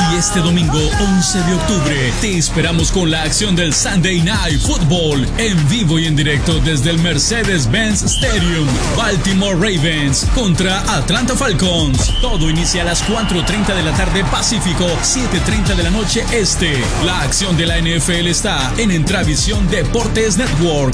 Y este domingo 11 de octubre te esperamos con la acción del Sunday Night Football en vivo y en directo desde el Mercedes-Benz Stadium. Baltimore Ravens contra Atlanta Falcons. Todo inicia a las 4:30 de la tarde Pacífico, 7:30 de la noche Este. La acción de la NFL está en Entravisión Deportes Network.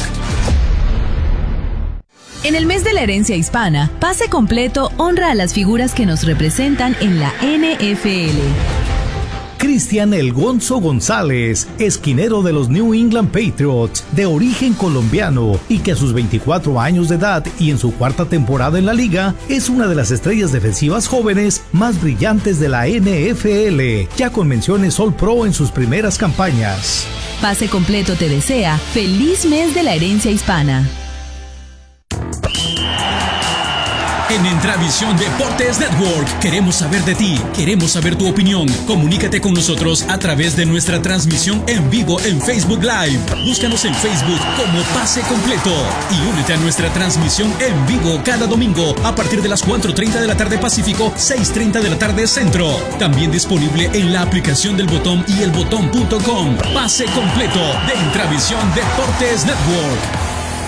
En el mes de la herencia hispana, Pase Completo honra a las figuras que nos representan en la NFL. Cristian El Gonzo González, esquinero de los New England Patriots, de origen colombiano y que a sus 24 años de edad y en su cuarta temporada en la liga, es una de las estrellas defensivas jóvenes más brillantes de la NFL, ya con menciones All Pro en sus primeras campañas. Pase Completo te desea feliz mes de la herencia hispana. En Entravisión Deportes Network queremos saber de ti, queremos saber tu opinión. Comunícate con nosotros a través de nuestra transmisión en vivo en Facebook Live. Búscanos en Facebook como Pase Completo y únete a nuestra transmisión en vivo cada domingo a partir de las 4:30 de la tarde Pacífico, 6:30 de la tarde Centro. También disponible en la aplicación del Botón y elbotón.com. Pase Completo de Entravisión Deportes Network.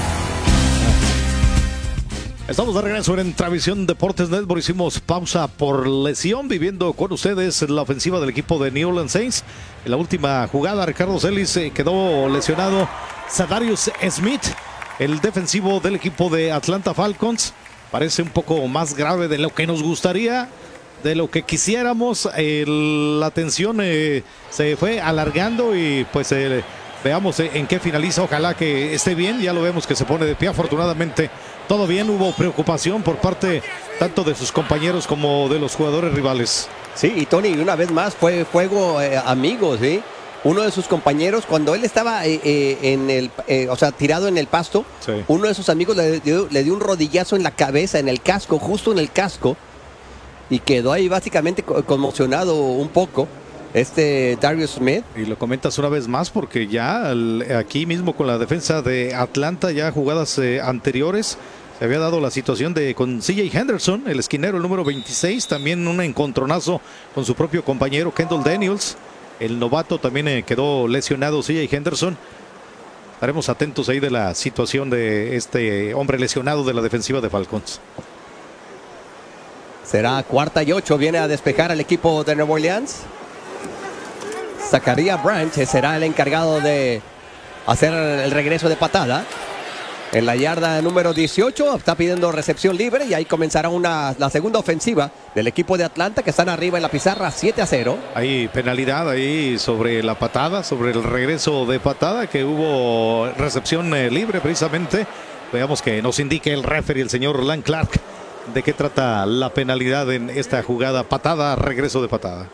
Estamos de regreso en Entravisión Deportes Network. Hicimos pausa por lesión, viviendo con ustedes la ofensiva del equipo de New Orleans Saints. En la última jugada, Ricardo Celis quedó lesionado. Zadarius Smith, el defensivo del equipo de Atlanta Falcons, parece un poco más grave de lo que nos gustaría, de lo que quisiéramos. La tensión se fue alargando y pues veamos en qué finaliza. Ojalá que esté bien. Ya lo vemos que se pone de pie. Afortunadamente todo bien. Hubo preocupación por parte tanto de sus compañeros como de los jugadores rivales. Sí, y Tony, una vez más fue juego amigo, ¿sí? Uno de sus compañeros, cuando él estaba tirado en el pasto, sí, uno de sus amigos le dio un rodillazo en la cabeza, en el casco, justo en el casco, y quedó ahí básicamente conmocionado un poco. Darius Smith. Y lo comentas una vez más porque ya aquí mismo con la defensa de Atlanta, ya jugadas anteriores, se había dado la situación con C.J. Henderson, el esquinero, el número 26, también un encontronazo con su propio compañero Kendall Daniels. El novato también quedó lesionado, C.J. Henderson. Estaremos atentos ahí de la situación de este hombre lesionado de la defensiva de Falcons. Será 4:8, viene a despejar al equipo de Nueva Orleans. Zachariah Branch será el encargado de hacer el regreso de patada. En la yarda número 18 está pidiendo recepción libre y ahí comenzará la segunda ofensiva del equipo de Atlanta, que están arriba en la pizarra 7-0. Hay penalidad ahí sobre la patada, sobre el regreso de patada, que hubo recepción libre precisamente. Veamos que nos indique el referee, el señor Lan Clark, de qué trata la penalidad en esta jugada. Patada, regreso de patada.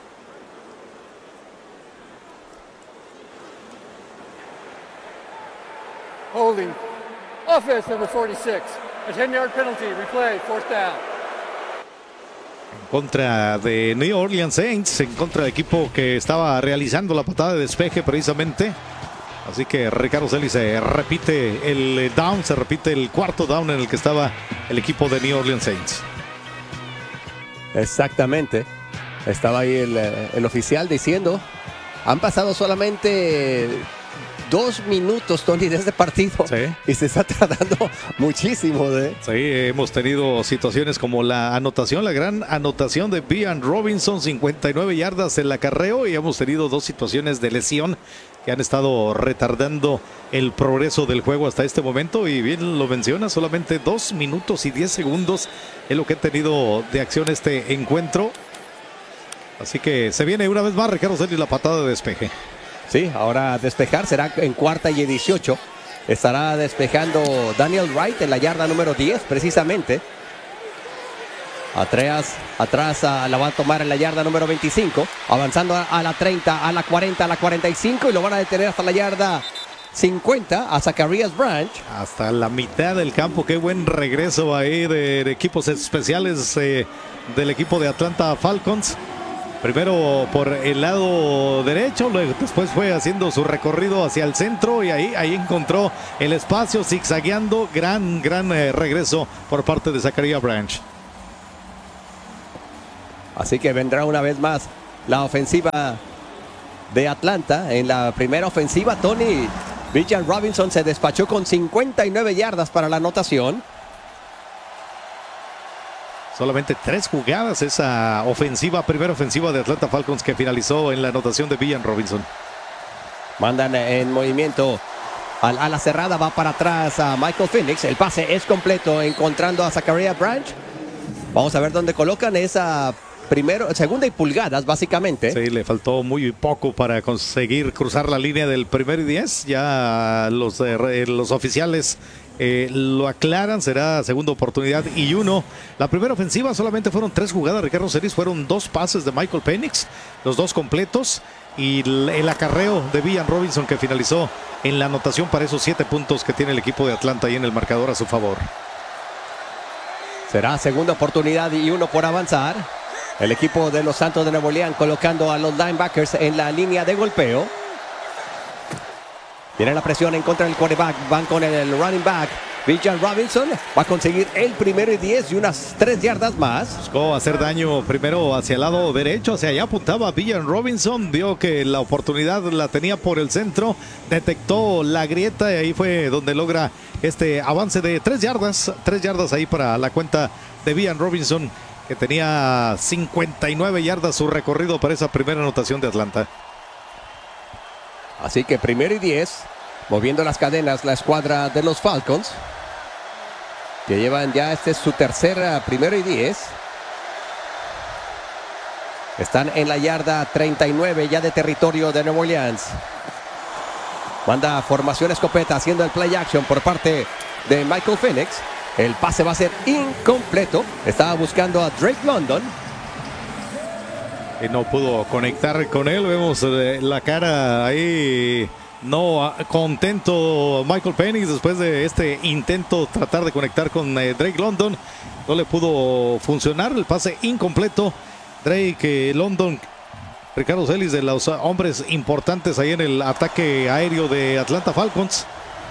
Holding. Offense number 46. A 10-yard penalty. Replay. Fourth down. En contra de New Orleans Saints, en contra del equipo que estaba realizando la patada de despeje precisamente. Así que Ricardo Celis se repite el down, se repite el cuarto down en el que estaba el equipo de New Orleans Saints. Exactamente. Estaba ahí el oficial diciendo, han pasado solamente 2 minutos, Tony, de este partido. Sí. Y se está tardando muchísimo. Sí, hemos tenido situaciones como la gran anotación de Bian Robinson, 59 yardas el acarreo, y hemos tenido 2 situaciones de lesión que han estado retardando el progreso del juego hasta este momento. Y bien lo menciona, solamente 2 minutos y 10 segundos es lo que ha tenido de acción este encuentro. Así que se viene una vez más Ricardo Celis la patada de despeje. Sí, ahora despejar será en 4:18. Estará despejando Daniel Wright en la yarda número 10, precisamente. Atrás la va a tomar en la yarda número 25. Avanzando a la 30, a la 40, a la 45. Y lo van a detener hasta la yarda 50 a Zacharias Branch. Hasta la mitad del campo. Qué buen regreso ahí de equipos especiales del equipo de Atlanta Falcons. Primero por el lado derecho, luego después fue haciendo su recorrido hacia el centro y ahí encontró el espacio zigzagueando. Gran regreso por parte de Zachariah Branch. Así que vendrá una vez más la ofensiva de Atlanta. En la primera ofensiva, Tony Bijan Robinson se despachó con 59 yardas para la anotación. Solamente 3 jugadas esa ofensiva, primera ofensiva de Atlanta Falcons, que finalizó en la anotación de Bijan Robinson. Mandan en movimiento al ala cerrada, va para atrás a Michael Penix. El pase es completo, encontrando a Zachariah Branch. Vamos a ver dónde colocan esa segunda y pulgadas, básicamente. Sí, le faltó muy poco para conseguir cruzar la línea del 1º y 10. Ya los oficiales lo aclaran, será segunda oportunidad y 1. La primera ofensiva solamente fueron 3 jugadas, Ricardo Celis, fueron 2 pases de Michael Penix, los 2 completos, y el acarreo de Bijan Robinson, que finalizó en la anotación para esos 7 puntos que tiene el equipo de Atlanta ahí en el marcador a su favor. Será segunda oportunidad y 1 por avanzar. El equipo de los Santos de Nuevo León colocando a los linebackers en la línea de golpeo. Viene la presión en contra del quarterback. Van con el running back. Bijan Robinson va a conseguir el 1º y 10 y unas 3 yardas más. Buscó hacer daño primero hacia el lado derecho, hacia allá apuntaba Bijan Robinson, vio que la oportunidad la tenía por el centro, detectó la grieta y ahí fue donde logra este avance de 3 yardas ahí para la cuenta de Bijan Robinson, que tenía 59 yardas su recorrido para esa primera anotación de Atlanta. Así que 1º y 10, moviendo las cadenas la escuadra de los Falcons, que llevan ya, este es su tercera 1º y 10. Están en la yarda 39 ya de territorio de Nueva Orleans. Manda formación escopeta haciendo el play action por parte de Michael Penix. El pase va a ser incompleto. Estaba buscando a Drake London. Y no pudo conectar con él. Vemos la cara ahí no contento Michael Penix después de este intento tratar de conectar con Drake London. No le pudo funcionar, el pase incompleto. Drake London, Ricardo Celis, de los hombres importantes ahí en el ataque aéreo de Atlanta Falcons.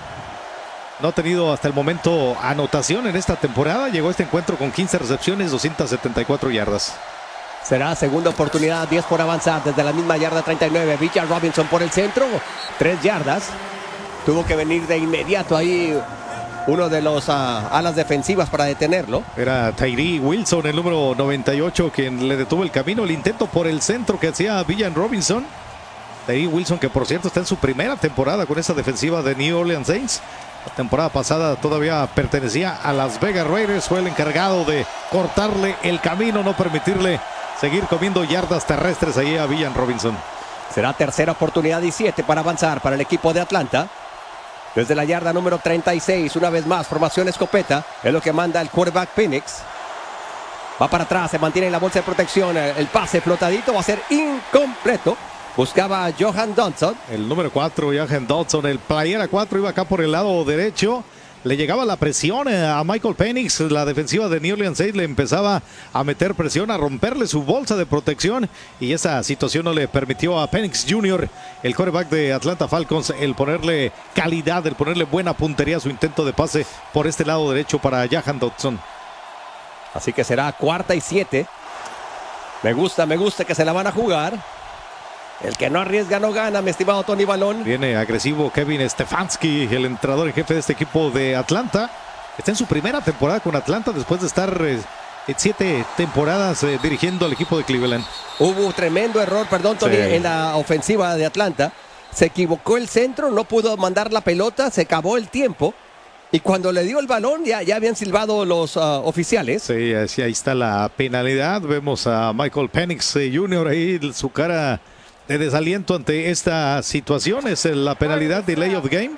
No ha tenido hasta el momento anotación en esta temporada. Llegó a este encuentro con 15 recepciones, 274 yardas. Será segunda oportunidad, 10 por avanzar desde la misma yarda 39. Bijan Robinson por el centro, 3 yardas. Tuvo que venir de inmediato ahí uno de los alas defensivas para detenerlo. Era Tyree Wilson, el número 98, quien le detuvo el camino. El intento por el centro que hacía Bijan Robinson. Tyree Wilson, que por cierto está en su primera temporada con esa defensiva de New Orleans Saints. La temporada pasada todavía pertenecía a Las Vegas Raiders. Fue el encargado de cortarle el camino, no permitirle seguir comiendo yardas terrestres ahí a Bijan Robinson. Será tercera oportunidad y 7 para avanzar para el equipo de Atlanta. Desde la yarda número 36, una vez más, formación escopeta. Es lo que manda el quarterback Penix. Va para atrás, se mantiene en la bolsa de protección. El pase flotadito va a ser incompleto. Buscaba a Johan Dodson. El número 4, Johan Dodson, el playera 4, iba acá por el lado derecho. Le llegaba la presión a Michael Penix. La defensiva de New Orleans Saints le empezaba a meter presión, a romperle su bolsa de protección. Y esa situación no le permitió a Penix Jr., el quarterback de Atlanta Falcons, el ponerle calidad, el ponerle buena puntería a su intento de pase por este lado derecho para Johan Dodson. Así que será 4ª y 7. Me gusta que se la van a jugar. El que no arriesga no gana, mi estimado Tony Balón. Viene agresivo Kevin Stefanski, el entrenador en jefe de este equipo de Atlanta. Está en su primera temporada con Atlanta después de estar 7 temporadas dirigiendo al equipo de Cleveland. Hubo un tremendo error, Tony, en la ofensiva de Atlanta. Se equivocó el centro, no pudo mandar la pelota, se acabó el tiempo. Y cuando le dio el balón ya habían silbado los oficiales. Sí, ahí está la penalidad. Vemos a Michael Penix Jr. ahí, su cara de desaliento ante esta situación. Es la penalidad, delay of game.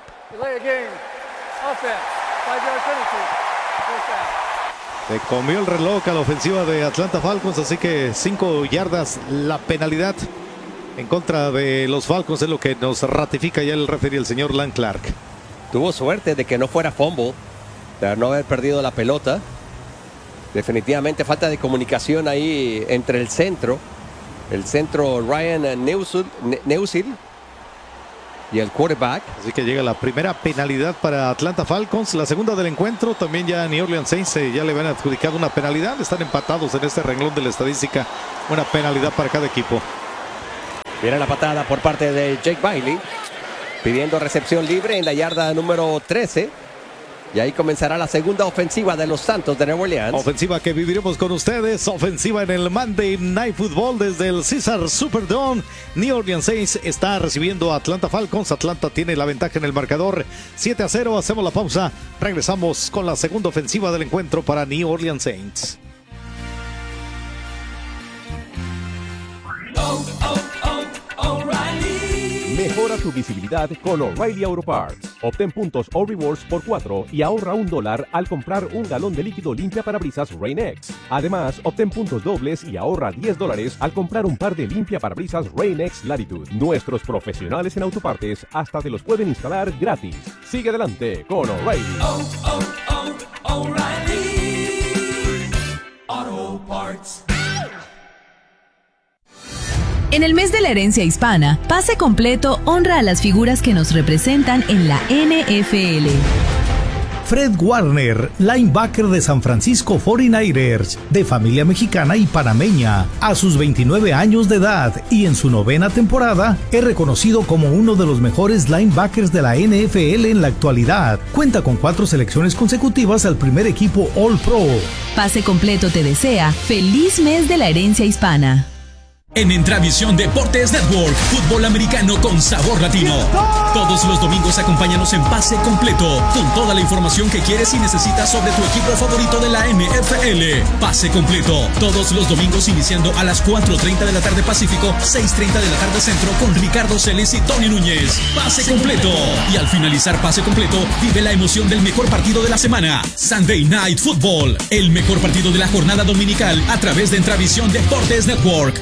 Se comió el reloj a la ofensiva de Atlanta Falcons, así que 5 yardas la penalidad en contra de los Falcons, es lo que nos ratifica ya el referee, el señor Lan Clark. Tuvo suerte de que no fuera fumble, de no haber perdido la pelota. Definitivamente falta de comunicación ahí entre el centro Ryan Neusil y el quarterback. Así que llega la primera penalidad para Atlanta Falcons, la segunda del encuentro. También ya New Orleans Saints ya le van adjudicado una penalidad. Están empatados en este renglón de la estadística, una penalidad para cada equipo. Viene la patada por parte de Jake Bailey, pidiendo recepción libre en la yarda número 13. Y ahí comenzará la segunda ofensiva de los Santos de Nueva Orleans. Ofensiva que viviremos con ustedes. Ofensiva en el Monday Night Football desde el Caesars Superdome. New Orleans Saints está recibiendo a Atlanta Falcons. Atlanta tiene la ventaja en el marcador 7-0. Hacemos la pausa. Regresamos con la segunda ofensiva del encuentro para New Orleans Saints. Mejora tu visibilidad con O'Reilly Auto Parts. Obtén puntos o rewards por 4 y ahorra $1 al comprar un galón de líquido limpia parabrisas Rain-X. Además, obtén puntos dobles y ahorra $10 al comprar un par de limpia parabrisas Rain-X Latitude. Nuestros profesionales en autopartes hasta te los pueden instalar gratis. Sigue adelante con O'Reilly. O'Reilly Auto Parts. En el mes de la herencia hispana, Pase Completo honra a las figuras que nos representan en la NFL. Fred Warner, linebacker de San Francisco 49ers, de familia mexicana y panameña, a sus 29 años de edad y en su 9ª temporada, es reconocido como uno de los mejores linebackers de la NFL en la actualidad. Cuenta con 4 selecciones consecutivas al primer equipo All-Pro. Pase Completo te desea feliz mes de la herencia hispana. En Entravisión Deportes Network, fútbol americano con sabor latino. Todos los domingos acompáñanos en Pase Completo, con toda la información que quieres y necesitas sobre tu equipo favorito de la NFL. Pase Completo, todos los domingos iniciando a las 4:30 de la tarde Pacífico, 6:30 de la tarde Centro, con Ricardo Celis y Tony Núñez. Pase Completo. Y al finalizar Pase Completo, vive la emoción del mejor partido de la semana. Sunday Night Football, el mejor partido de la jornada dominical a través de Entravisión Deportes Network.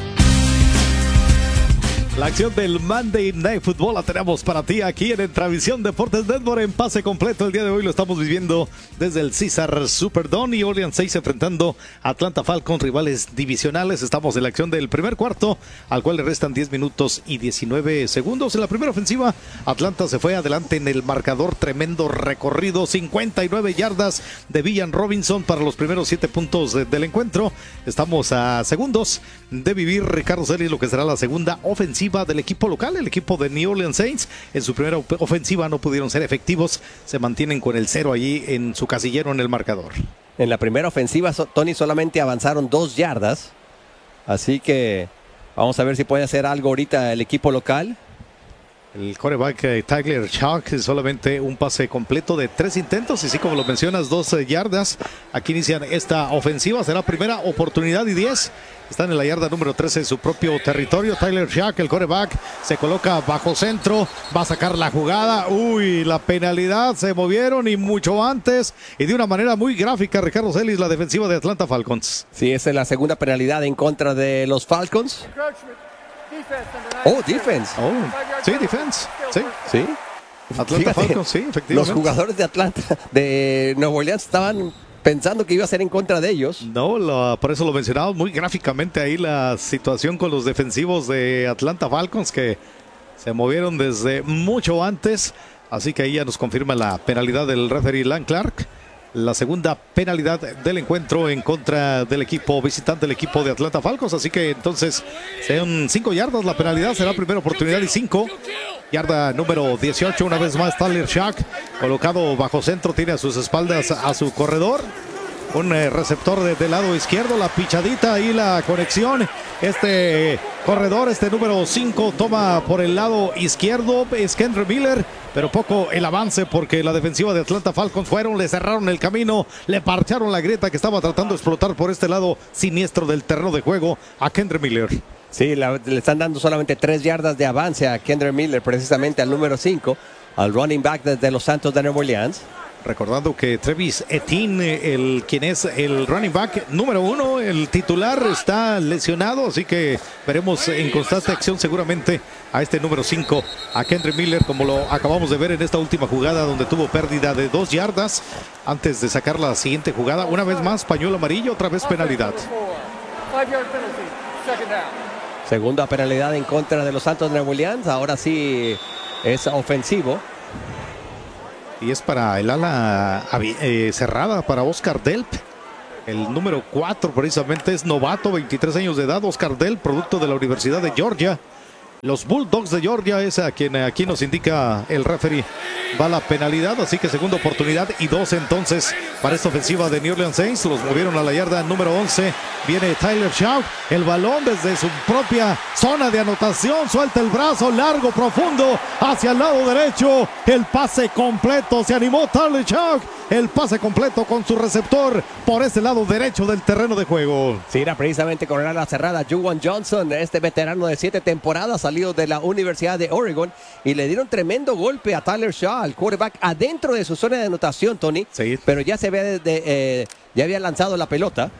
La acción del Monday Night Football la tenemos para ti aquí en Entravisión Deportes Network en Pase Completo. El día de hoy lo estamos viviendo desde el Caesars Superdome y Orleans 6 enfrentando a Atlanta Falcons, rivales divisionales. Estamos en la acción del primer cuarto, al cual le restan 10 minutos y 19 segundos. En la primera ofensiva, Atlanta se fue adelante en el marcador. Tremendo recorrido, 59 yardas de Villan Robinson para los primeros 7 puntos del encuentro. Estamos a segundos de vivir, Ricardo Celis, lo que será la segunda ofensiva del equipo local, el equipo de New Orleans Saints. En su primera ofensiva no pudieron ser efectivos, se mantienen con el 0 allí en su casillero en el marcador. En la primera ofensiva, Tony, solamente avanzaron 2 yardas, así que vamos a ver si puede hacer algo ahorita el equipo local. El quarterback Tyler Shough, solamente un pase completo de 3 intentos y sí, como lo mencionas, 2 yardas. Aquí inician esta ofensiva, será primera oportunidad y 10. Están en la yarda número 13 en su propio territorio. Tyler Shough, el quarterback, se coloca bajo centro, va a sacar la jugada. Uy, la penalidad, se movieron y mucho antes y de una manera muy gráfica, Ricardo Celis, la defensiva de Atlanta Falcons. Sí, esa es la segunda penalidad en contra de los Falcons. Defense. Sí, defense. Sí. Atlanta Falcons, sí, efectivamente. Los jugadores de Atlanta, de Nueva Orleans, estaban pensando que iba a ser en contra de ellos. No, por eso lo mencionamos muy gráficamente ahí la situación con los defensivos de Atlanta Falcons que se movieron desde mucho antes. Así que ahí ya nos confirma la penalidad del referee Lan Clark. La segunda penalidad del encuentro en contra del equipo visitante, del equipo de Atlanta Falcons. Así que entonces son 5 yardas la penalidad, será primera oportunidad y 5. Yarda número 18, una vez más Tyler Shough, colocado bajo centro, tiene a sus espaldas a su corredor. Un receptor del lado izquierdo, la pichadita y la conexión. Este corredor, este número 5, toma por el lado izquierdo, es Kendre Miller, pero poco el avance porque la defensiva de Atlanta Falcons le cerraron el camino, le parcharon la grieta que estaba tratando de explotar por este lado siniestro del terreno de juego a Kendre Miller. Sí, le están dando solamente 3 yardas de avance a Kendre Miller, precisamente al número 5, al running back de los Santos de Nueva Orleans. Recordando que Travis Etienne, quien es el running back número 1, el titular, está lesionado, así que veremos en constante acción seguramente a este número 5, a Kendre Miller, como lo acabamos de ver en esta última jugada donde tuvo pérdida de 2 yardas antes de sacar la siguiente jugada. Una vez más, pañuelo amarillo, otra vez penalidad. Segunda penalidad en contra de los Santos de Nueva Orleans, ahora sí es ofensivo. Y es para el ala cerrada, para Oscar Delp. El número 4 precisamente es novato, 23 años de edad. Oscar Delp, producto de la Universidad de Georgia. Los Bulldogs de Georgia es a quien aquí nos indica el referee va la penalidad, así que segunda oportunidad y 2 entonces para esta ofensiva de New Orleans Saints. Los movieron a la yarda número 11, viene Tyler Shaw, el balón desde su propia zona de anotación, suelta el brazo largo, profundo, hacia el lado derecho, el pase completo, se animó Tyler Shaw, el pase completo con su receptor por ese lado derecho del terreno de juego. Sí, era precisamente con el ala cerrada Juwan Johnson, este veterano de 7 temporadas, salido de la Universidad de Oregon, y le dieron tremendo golpe a Tyler Shaw, al quarterback, adentro de su zona de anotación, Tony. Sí. Pero ya se ve ya había lanzado la pelota.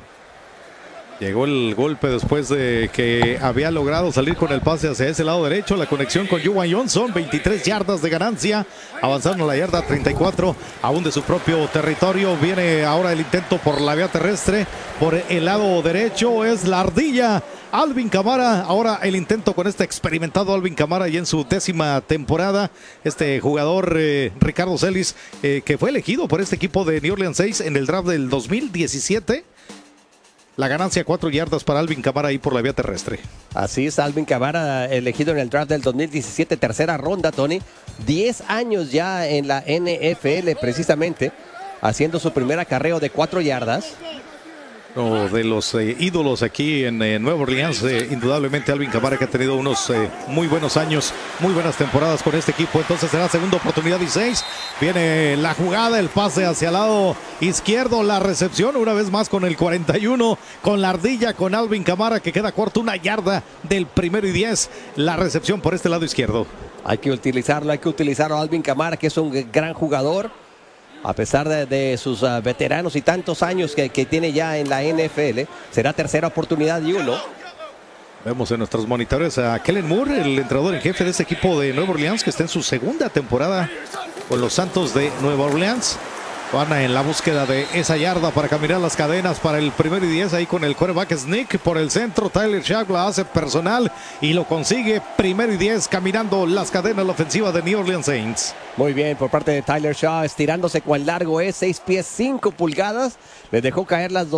Llegó el golpe después de que había logrado salir con el pase hacia ese lado derecho. La conexión con Juwan Johnson, 23 yardas de ganancia, avanzando a la yarda 34, aún de su propio territorio. Viene ahora el intento por la vía terrestre, por el lado derecho, es la ardilla. Alvin Kamara, ahora el intento con este experimentado Alvin Kamara y en su 10ª temporada. Este jugador Ricardo Celis, que fue elegido por este equipo de New Orleans Saints en el draft del 2017. La ganancia 4 yardas para Alvin Kamara ahí por la vía terrestre. Así es, Alvin Kamara, elegido en el draft del 2017, tercera ronda, Tony. 10 años ya en la NFL precisamente, haciendo su primer acarreo de 4 yardas. Uno de los ídolos aquí en Nueva Orleans, indudablemente Alvin Kamara, que ha tenido unos muy buenos años, muy buenas temporadas con este equipo. Entonces será segunda oportunidad y 6. Viene la jugada, el pase hacia el lado izquierdo, la recepción una vez más con el 41, con la ardilla, con Alvin Kamara, que queda corto, 1 yarda del 1º y 10. La recepción por este lado izquierdo. Hay que utilizarlo a Alvin Kamara, que es un gran jugador. A pesar de sus veteranos y tantos años que tiene ya en la NFL, será tercera oportunidad y 1. Vemos en nuestros monitores a Kellen Moore, el entrenador en jefe de este equipo de Nueva Orleans, que está en su 2ª temporada con los Santos de Nueva Orleans. Van en la búsqueda de esa yarda para caminar las cadenas para el 1º y 10 ahí con el quarterback sneak por el centro. Tyler Shaw la hace personal y lo consigue. 1º y 10 caminando las cadenas la ofensiva de New Orleans Saints. Muy bien por parte de Tyler Shaw, estirándose cuán largo es, 6 pies 5 pulgadas. Le dejó caer las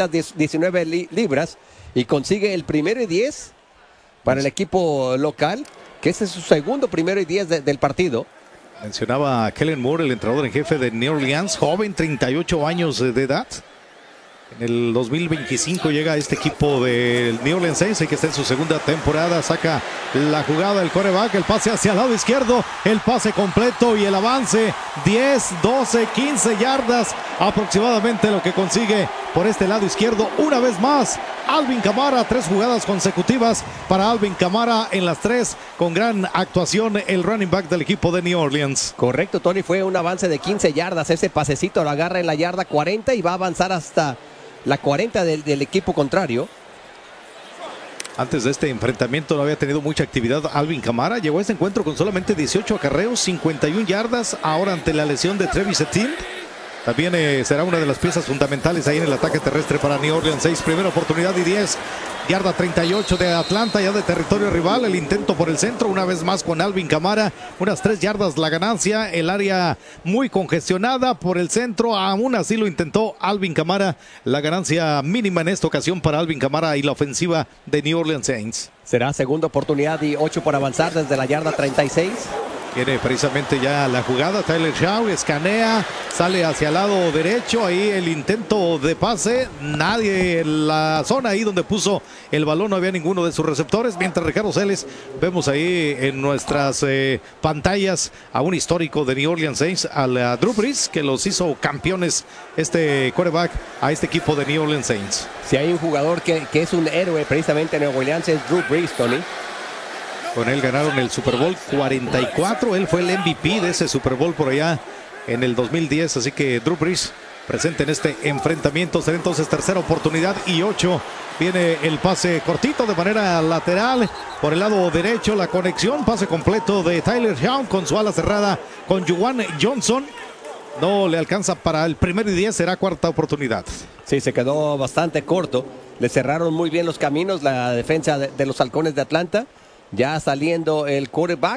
219 libras y consigue el 1º y 10 para el equipo local, que ese es su segundo 1º y 10 del partido. Mencionaba a Kellen Moore, el entrenador en jefe de New Orleans, joven, 38 años de edad. En el 2025 llega a este equipo del New Orleans Saints, que está en su 2ª temporada. Saca la jugada del quarterback, el pase hacia el lado izquierdo, el pase completo y el avance. 10, 12, 15 yardas aproximadamente lo que consigue por este lado izquierdo. Una vez más, Alvin Kamara, 3 jugadas consecutivas para Alvin Kamara en las 3, con gran actuación el running back del equipo de New Orleans. Correcto, Tony, fue un avance de 15 yardas. Ese pasecito lo agarra en la yarda 40 y va a avanzar hasta la 40 del equipo contrario. Antes de este enfrentamiento no había tenido mucha actividad Alvin Kamara. Llegó a este encuentro con solamente 18 acarreos, 51 yardas. Ahora ante la lesión de Travis Etienne, también será una de las piezas fundamentales ahí en el ataque terrestre para New Orleans 6. Primera oportunidad y 10. Yarda 38 de Atlanta, ya de territorio rival. El intento por el centro, una vez más con Alvin Kamara. Unas 3 yardas la ganancia. El área muy congestionada por el centro. Aún así lo intentó Alvin Kamara. La ganancia mínima en esta ocasión para Alvin Kamara y la ofensiva de New Orleans Saints. Será segunda oportunidad y 8 por avanzar desde la yarda 36. Viene precisamente ya la jugada. Tyler Shaw escanea, sale hacia el lado derecho. Ahí el intento de pase. Nadie en la zona ahí donde puso el balón. No había ninguno de sus receptores. Mientras Ricardo Celes, vemos ahí en nuestras pantallas a un histórico de New Orleans Saints, al Drew Brees, que los hizo campeones este quarterback a este equipo de New Orleans Saints. Si hay un jugador que es un héroe precisamente en Nueva Orleans, es Drew Brees, Tony. Con él ganaron el Super Bowl 44. Él fue el MVP de ese Super Bowl por allá en el 2010. Así que Drew Brees presente en este enfrentamiento. Será entonces tercera oportunidad y 8. Viene el pase cortito de manera lateral por el lado derecho. La conexión, pase completo de Tyler Shaw con su ala cerrada con Juwan Johnson. No le alcanza para el 1º y 10. Será cuarta oportunidad. Sí, se quedó bastante corto. Le cerraron muy bien los caminos la defensa de los Halcones de Atlanta. Ya saliendo el quarterback.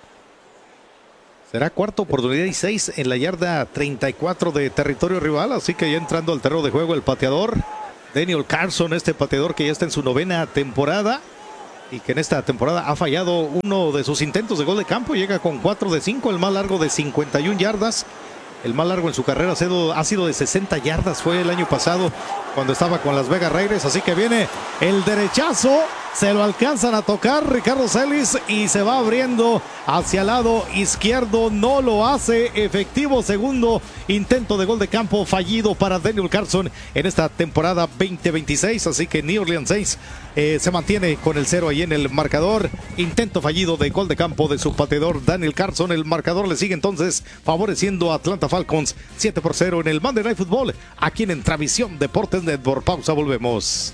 Será cuarta oportunidad y 6 en la yarda 34 de territorio rival. Así que ya entrando al terreno de juego el pateador Daniel Carlson, este pateador que ya está en su 9ª temporada. y que en esta temporada ha fallado uno de sus intentos de gol de campo. Llega con 4 de 5, el más largo de 51 yardas. El más largo en su carrera ha sido de 60 yardas. Fue el año pasado cuando estaba con Las Vegas Raiders. Así que viene el derechazo. Se lo alcanzan a tocar Ricardo Celis y se va abriendo hacia el lado izquierdo. No lo hace efectivo. Segundo intento de gol de campo fallido para Daniel Carlson en esta temporada 2026. Así que New Orleans Saints se mantiene con el 0 ahí en el marcador. Intento fallido de gol de campo de su pateador Daniel Carlson. El marcador le sigue entonces favoreciendo a Atlanta Falcons 7-0 en el Monday Night Football. Aquí en Entravisión Deportes Network. Pausa, volvemos.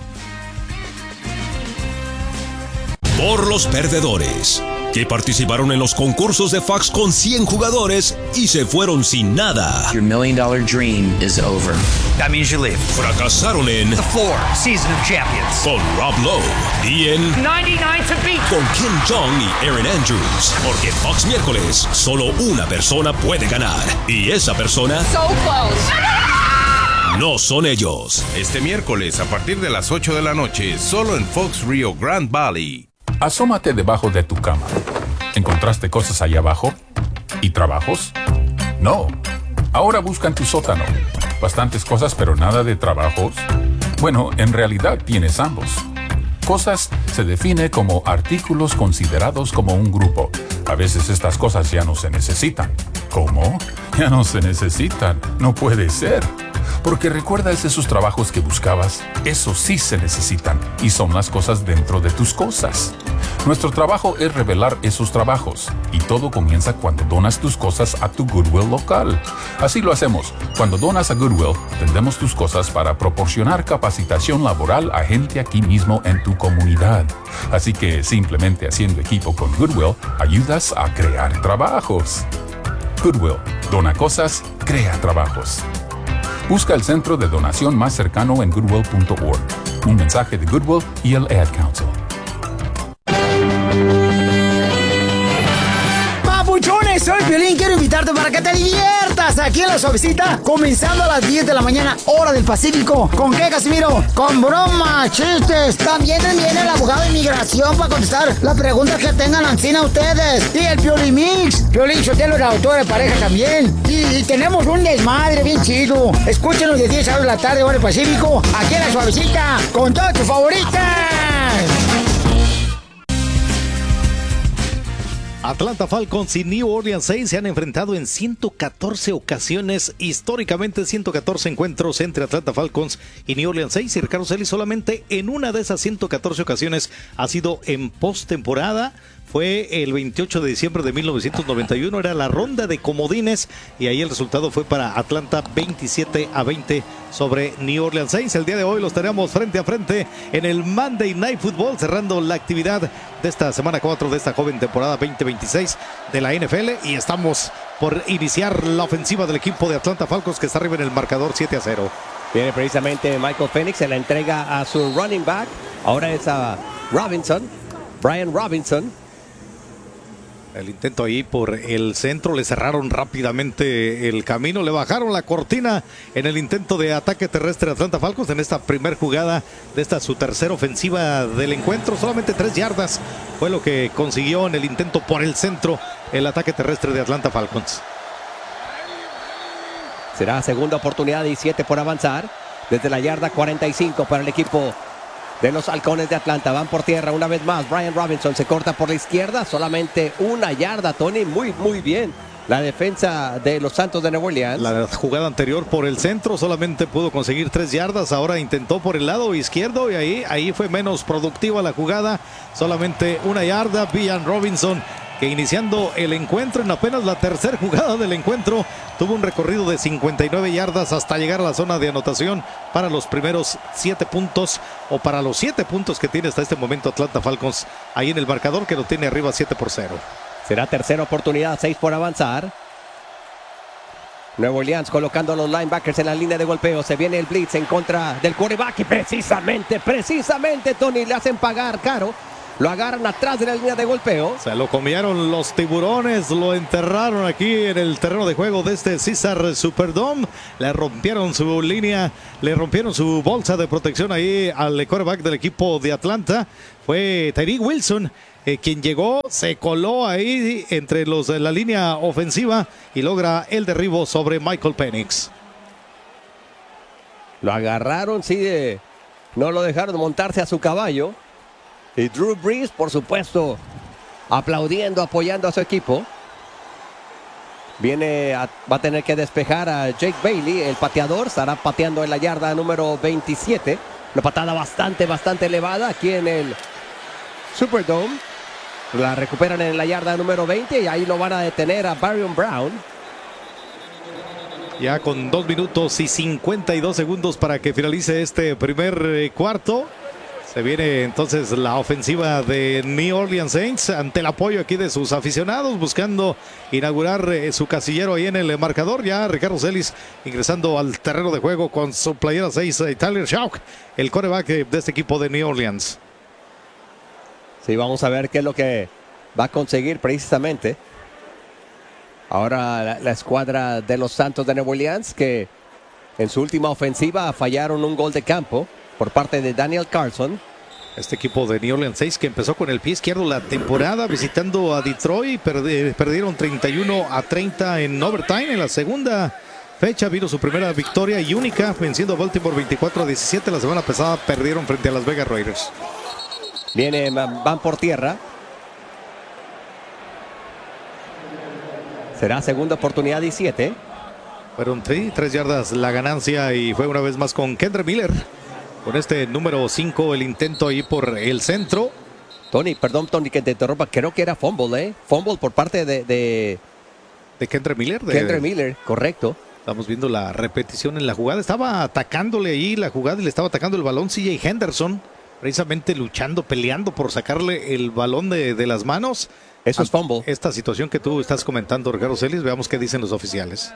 Por los perdedores que participaron en los concursos de Fox con 100 jugadores y se fueron sin nada. Your $1 million dream is over. That means you leave. Fracasaron en The Floor, Season of Champions. Con Rob Lowe y en 99 to beat. Con Kim Jong y Aaron Andrews. Porque Fox miércoles, solo una persona puede ganar. Y esa persona... So close. No son ellos. Este miércoles a partir de las 8 de la noche, solo en Fox Rio Grande Valley. Asómate debajo de tu cama. ¿Encontraste cosas allá abajo? ¿Y trabajos? No. Ahora busca en tu sótano. Bastantes cosas, pero nada de trabajos. Bueno, en realidad tienes ambos. Cosas se define como artículos considerados como un grupo. A veces estas cosas ya no se necesitan. ¿Cómo? Ya no se necesitan. No puede ser. Porque recuerdas esos trabajos que buscabas, esos sí se necesitan y son las cosas dentro de tus cosas. Nuestro trabajo es revelar esos trabajos y todo comienza cuando donas tus cosas a tu Goodwill local. Así lo hacemos. Cuando donas a Goodwill, vendemos tus cosas para proporcionar capacitación laboral a gente aquí mismo en tu comunidad. Así que simplemente haciendo equipo con Goodwill, ayudas a crear trabajos. Goodwill, dona cosas, crea trabajos. Busca el centro de donación más cercano en goodwill.org. Un mensaje de Goodwill y el Ad Council. Papuchones, soy Piolín. Quiero invitarte para que te diviertas aquí en La Suavecita, comenzando a las 10 de la mañana, hora del Pacífico. ¿Con qué, Casimiro? Con bromas, chistes. También viene el abogado de inmigración para contestar las preguntas que tengan ancina ustedes. Y el Piolín Mix. Piolín Sotelo, el autor de pareja también. Y tenemos un desmadre bien chido. Escúchenos de 10 a 2 de la tarde, hora del Pacífico, aquí en La Suavecita, con todas tus favoritas. Atlanta Falcons y New Orleans Saints se han enfrentado en 114 ocasiones, históricamente 114 encuentros entre Atlanta Falcons y New Orleans Saints, y Ricardo Celis solamente en una de esas 114 ocasiones ha sido en postemporada. Fue el 28 de diciembre de 1991, era la ronda de comodines y ahí el resultado fue para Atlanta 27-20 sobre New Orleans Saints. El día de hoy los tenemos frente a frente en el Monday Night Football, cerrando la actividad de esta semana 4 de esta joven temporada 2026 de la NFL, y estamos por iniciar la ofensiva del equipo de Atlanta Falcons, que está arriba en el marcador 7-0. Viene precisamente Michael Penix, se la entrega a su running back, ahora es a Robinson, Brian Robinson. El intento ahí por el centro, le cerraron rápidamente el camino, le bajaron la cortina en el intento de ataque terrestre de Atlanta Falcons en esta primer jugada de esta su tercera ofensiva del encuentro. Solamente 3 yardas fue lo que consiguió en el intento por el centro el ataque terrestre de Atlanta Falcons. Será segunda oportunidad y 7 por avanzar desde la yarda 45 para el equipo de los Halcones de Atlanta. Van por tierra una vez más. Brian Robinson se corta por la izquierda. Solamente 1 yarda, Tony. Muy bien la defensa de los Santos de Nueva Orleans. La jugada anterior por el centro solamente pudo conseguir 3 yardas. Ahora intentó por el lado izquierdo y ahí fue menos productiva la jugada. Solamente 1 yarda. Brian Robinson, que iniciando el encuentro en apenas la tercera jugada del encuentro, tuvo un recorrido de 59 yardas hasta llegar a la zona de anotación para los primeros 7 puntos, o para los 7 puntos que tiene hasta este momento Atlanta Falcons ahí en el marcador, que lo tiene arriba 7-0. Será tercera oportunidad, 6 por avanzar. Nueva Orleans colocando a los linebackers en la línea de golpeo. Se viene el blitz en contra del quarterback y precisamente, Tony, le hacen pagar caro Lo agarran atrás de la línea de golpeo. Se lo comieron los tiburones, lo enterraron aquí en el terreno de juego de este Caesars Superdome. Le rompieron su línea, le rompieron su bolsa de protección ahí al quarterback del equipo de Atlanta. Fue Tyreek Wilson quien llegó, se coló ahí entre los de la línea ofensiva y logra el derribo sobre Michael Penix. Lo agarraron, sí, no lo dejaron montarse a su caballo. Y Drew Brees, por supuesto, aplaudiendo, apoyando a su equipo. Va a tener que despejar a Jake Bailey, el pateador. Estará pateando en la yarda número 27. Una patada bastante elevada aquí en el Superdome. La recuperan en la yarda número 20 y ahí lo van a detener a Barion Brown. Ya con 2 minutos y 52 segundos para que finalice este primer cuarto. Se viene entonces la ofensiva de New Orleans Saints ante el apoyo aquí de sus aficionados, buscando inaugurar su casillero ahí en el marcador. Ya Ricardo Celis ingresando al terreno de juego con su playera 6, Tyler Shough, el quarterback de este equipo de New Orleans. Sí, vamos a ver qué es lo que va a conseguir precisamente. Ahora la escuadra de los Santos de Nueva Orleans, que en su última ofensiva fallaron un gol de campo por parte de Daniel Carlson. Este equipo de New Orleans Saints que empezó con el pie izquierdo la temporada visitando a Detroit, perdieron 31-30 en overtime. En la segunda fecha vino su primera victoria y única, venciendo a Baltimore 24-17. La semana pasada perdieron frente a Las Vegas Raiders. Van por tierra. Será segunda oportunidad 17. Fueron 3 yardas la ganancia y fue una vez más con Kendre Miller. Con este número 5, el intento ahí por el centro. Tony, que te interrumpa, creo que era fumble, Fumble por parte de Kendre Miller. Kendre Miller, correcto. Estamos viendo la repetición en la jugada. Estaba atacándole ahí la jugada y le estaba atacando el balón CJ Henderson. Precisamente luchando, peleando por sacarle el balón de las manos. Eso es fumble. Esta situación que tú estás comentando, Ricardo Celis, veamos qué dicen los oficiales.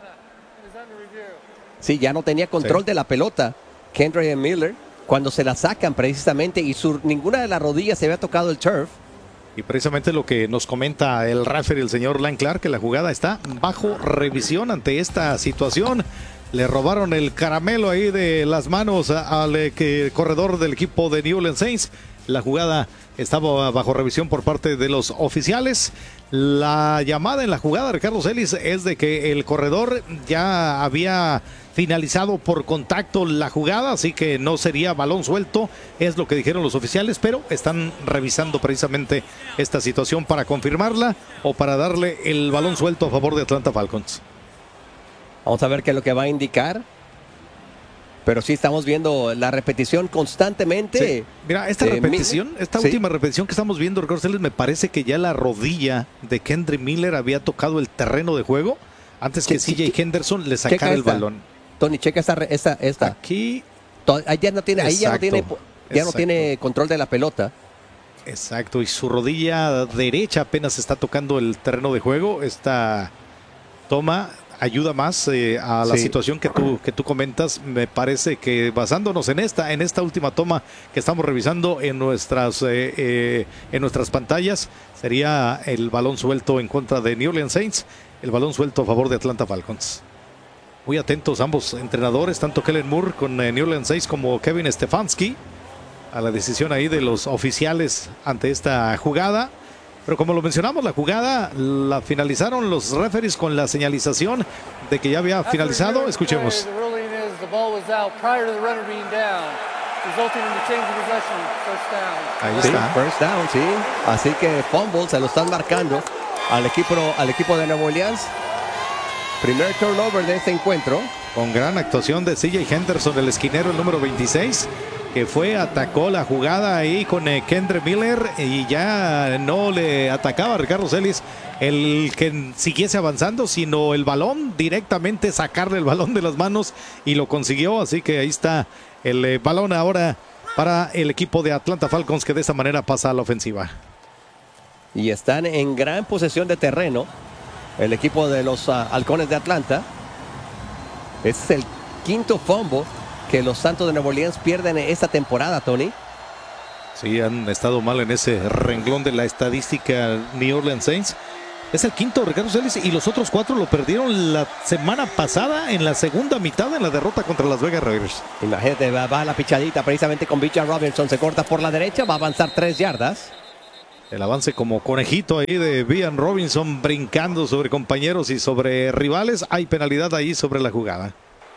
Sí, ya no tenía control de la pelota Kendre Miller cuando se la sacan precisamente y ninguna de las rodillas se había tocado el turf. Y precisamente lo que nos comenta el referee, el señor Lane Clark, que la jugada está bajo revisión ante esta situación. Le robaron el caramelo ahí de las manos al corredor del equipo de New Orleans Saints. La jugada estaba bajo revisión por parte de los oficiales. La llamada en la jugada, Ricardo Celis, es de que el corredor ya había finalizado por contacto la jugada, así que no sería balón suelto, es lo que dijeron los oficiales, pero están revisando precisamente esta situación para confirmarla o para darle el balón suelto a favor de Atlanta Falcons. Vamos a ver qué es lo que va a indicar. Pero sí estamos viendo la repetición constantemente. Sí. Mira, esta repetición, última repetición que estamos viendo, Ricardo Celis, me parece que ya la rodilla de Kendre Miller había tocado el terreno de juego antes que CJ Henderson le sacara el balón. Tony, checa esta. Aquí. Ahí ya no tiene control de la pelota. Exacto, y su rodilla derecha apenas está tocando el terreno de juego. Esta toma ayuda más a la situación que tú comentas. Me parece que basándonos en esta última toma que estamos revisando en nuestras pantallas, sería el balón suelto en contra de New Orleans Saints, el balón suelto a favor de Atlanta Falcons. Muy atentos ambos entrenadores, tanto Kellen Moore con New Orleans Saints como Kevin Stefanski, a la decisión ahí de los oficiales ante esta jugada. Pero como lo mencionamos, la jugada la finalizaron los referees con la señalización de que ya había finalizado. Escuchemos. Ahí está. First down, sí. Así que fumble se lo están marcando al equipo de Nueva Orleans. Primer turnover de este encuentro. Con gran actuación de CJ Henderson, el esquinero, el número 26. Que atacó la jugada ahí con Kendre Miller y ya no le atacaba a Ricardo Celis el que siguiese avanzando, sino el balón, directamente sacarle el balón de las manos y lo consiguió, así que ahí está el balón ahora para el equipo de Atlanta Falcons, que de esta manera pasa a la ofensiva. Y están en gran posesión de terreno el equipo de los Halcones de Atlanta. Este es el quinto fumble que los Santos de Nueva Orleans pierden esta temporada, Tony. Sí, han estado mal en ese renglón de la estadística New Orleans Saints. Es el quinto, Ricardo Celis, y los otros 4 lo perdieron la semana pasada en la segunda mitad en la derrota contra Las Vegas Raiders. Imagínate, va la pichadita precisamente con Bijan Robinson, se corta por la derecha, va a avanzar 3 yardas. El avance como conejito ahí de Bijan Robinson brincando sobre compañeros y sobre rivales. Hay penalidad ahí sobre la jugada.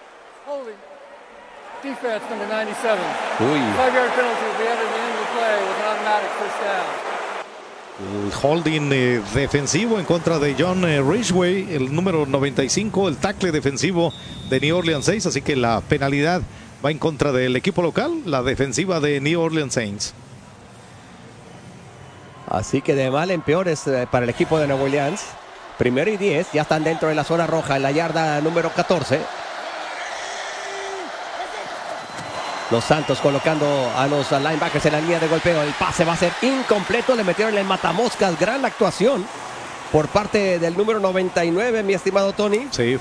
Defense number 97. Uy. 5-yard penalty at the end of the play with an automatic first down. El holding defensivo en contra de John Ridgeway, el número 95, el tackle defensivo de New Orleans Saints, así que la penalidad va en contra del equipo local, la defensiva de New Orleans Saints. Así que de mal en peor es para el equipo de Nueva Orleans. 1º y 10, ya están dentro de la zona roja en la yarda número 14. Los Santos colocando a los linebackers en la línea de golpeo. El pase va a ser incompleto. Le metieron el matamoscas. Gran actuación por parte del número 99, mi estimado Tony. Sí,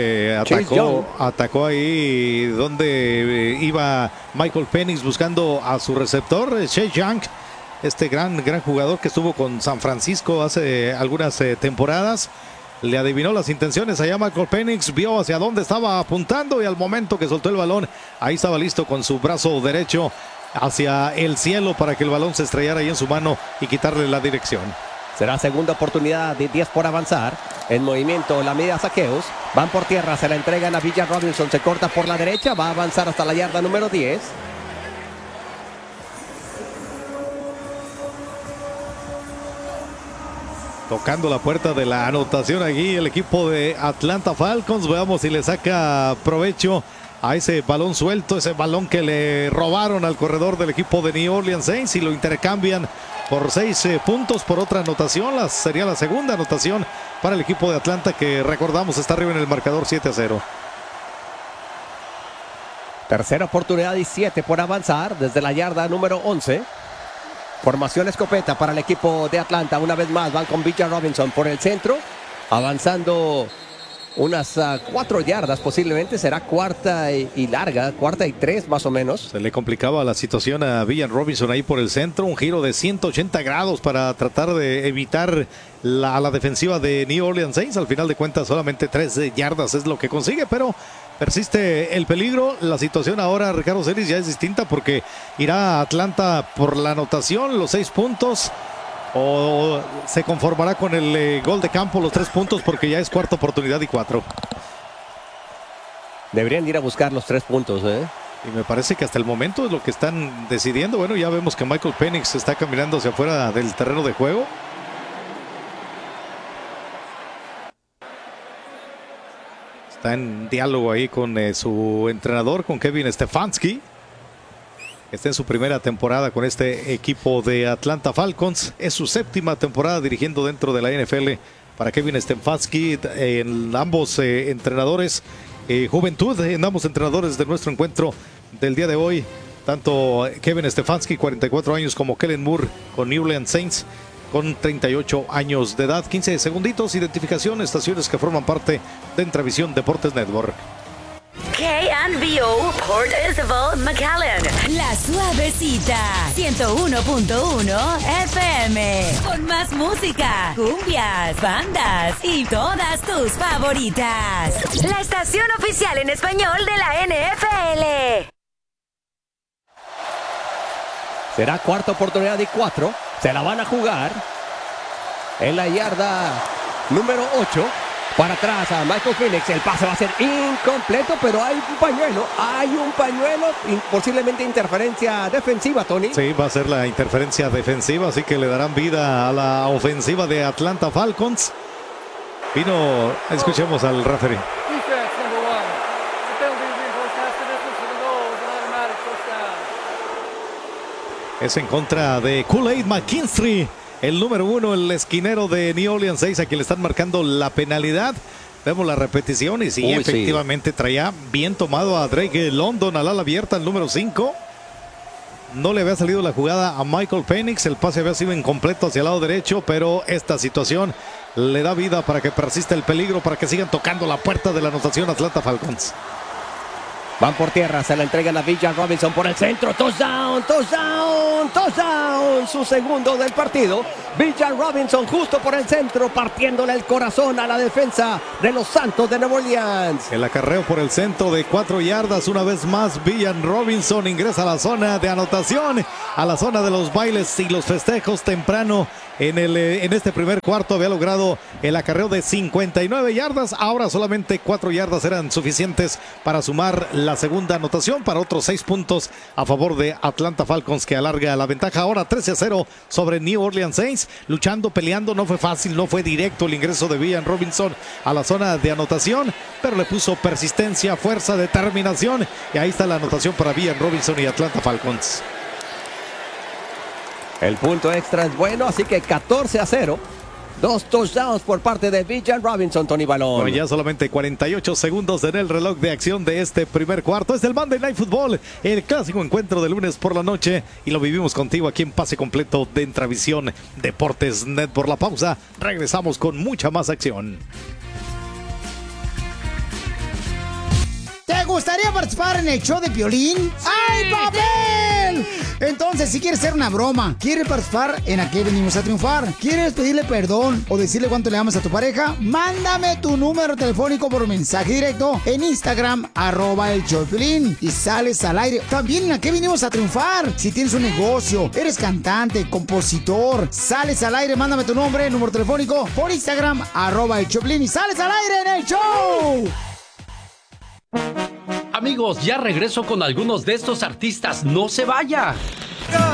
atacó ahí donde iba Michael Penix buscando a su receptor, Chase Young, este gran jugador que estuvo con San Francisco hace algunas temporadas. Le adivinó las intenciones allá Michael Penix, vio hacia dónde estaba apuntando y al momento que soltó el balón, ahí estaba listo con su brazo derecho hacia el cielo para que el balón se estrellara ahí en su mano y quitarle la dirección. Será segunda oportunidad de 10 por avanzar. En movimiento la media saqueos. Van por tierra, se la entregan a Bijan Robinson, se corta por la derecha, va a avanzar hasta la yarda número 10. Tocando la puerta de la anotación aquí el equipo de Atlanta Falcons. Veamos si le saca provecho a ese balón suelto, ese balón que le robaron al corredor del equipo de New Orleans Saints y lo intercambian por 6 puntos por otra anotación. Sería la segunda anotación para el equipo de Atlanta, que recordamos está arriba en el marcador 7-0. Tercera oportunidad y 7 por avanzar desde la yarda número 11. Formación escopeta para el equipo de Atlanta. Una vez más van con Bijan Robinson por el centro, avanzando unas 4 yardas posiblemente. Será cuarta y larga, cuarta y 3 más o menos. Se le complicaba la situación a Bijan Robinson ahí por el centro. Un giro de 180 grados para tratar de evitar a la defensiva de New Orleans Saints. Al final de cuentas solamente 3 yardas es lo que consigue, pero persiste el peligro. La situación ahora, Ricardo Celis, ya es distinta porque irá Atlanta por la anotación, los 6 puntos, o se conformará con el gol de campo, los 3 puntos, porque ya es cuarta oportunidad y 4. Deberían ir a buscar los 3 puntos, Y me parece que hasta el momento es lo que están decidiendo. Bueno, ya vemos que Michael Penix está caminando hacia afuera del terreno de juego. Está en diálogo ahí con su entrenador, con Kevin Stefanski. Está en su primera temporada con este equipo de Atlanta Falcons. Es su 7ª temporada dirigiendo dentro de la NFL para Kevin Stefanski. En ambos entrenadores, juventud en ambos entrenadores de nuestro encuentro del día de hoy. Tanto Kevin Stefanski, 44 años, como Kellen Moore con New Orleans Saints, con 38 años de edad. 15 segunditos, identificación, estaciones que forman parte de Entravisión Deportes Network. KNVO Port Isabel, McAllen. La Suavecita, 101.1 FM. Con más música, cumbias, bandas y todas tus favoritas. La estación oficial en español de la NFL. Será cuarta oportunidad y 4. Se la van a jugar en la yarda número 8. Para atrás a Michael Penix. El pase va a ser incompleto, pero hay un pañuelo. Posiblemente interferencia defensiva, Tony. Sí, va a ser la interferencia defensiva, así que le darán vida a la ofensiva de Atlanta Falcons. Escuchemos al referee. Es en contra de Kool-Aid McKinstry, el número 1, el esquinero de New Orleans Saints, a quien le están marcando la penalidad. Vemos la repetición y sí, efectivamente traía bien tomado a Drake London al ala abierta, el número 5. No le había salido la jugada a Michael Penix, el pase había sido incompleto hacia el lado derecho, pero esta situación le da vida para que persista el peligro, para que sigan tocando la puerta de la anotación Atlanta Falcons. Van por tierra, se la entregan a Bijan Robinson por el centro. Touchdown, touchdown. un touchdown, su segundo del partido. Bijan Robinson justo por el centro, partiéndole el corazón a la defensa de los Santos de Nueva Orleans. El acarreo por el centro de 4 yardas. Una vez más, Bijan Robinson ingresa a la zona de anotación, a la zona de los bailes y los festejos temprano. En este primer cuarto había logrado el acarreo de 59 yardas. Ahora solamente 4 yardas eran suficientes para sumar la segunda anotación para otros 6 puntos a favor de Atlanta Falcons, que alarga la ventaja ahora 13-0 sobre New Orleans Saints. Luchando, peleando, no fue fácil, no fue directo el ingreso de Bijan Robinson a la zona de anotación, pero le puso persistencia, fuerza, determinación, y ahí está la anotación para Bijan Robinson y Atlanta Falcons. El punto extra es bueno, así que 14-0. 2 touchdowns por parte de Bijan Robinson, Tony Balón. Ya solamente 48 segundos en el reloj de acción de este primer cuarto. Es el Monday Night Football, el clásico encuentro de lunes por la noche, y lo vivimos contigo aquí en Pase Completo de Entravisión Deportes Net. Por la pausa, regresamos con mucha más acción. ¿Te gustaría participar en el show de Piolín? ¡Ay, papel! Entonces, si quieres hacer una broma, quieres participar en Aquí Venimos a Triunfar, quieres pedirle perdón o decirle cuánto le amas a tu pareja, mándame tu número telefónico por mensaje directo en Instagram, @el show de Piolín, y sales al aire. También en Aquí Venimos a Triunfar. Si tienes un negocio, eres cantante, compositor, sales al aire, mándame tu nombre, número telefónico por Instagram, @el show de Piolín, y sales al aire en el show. Amigos, ya regreso con algunos de estos artistas. ¡No se vaya!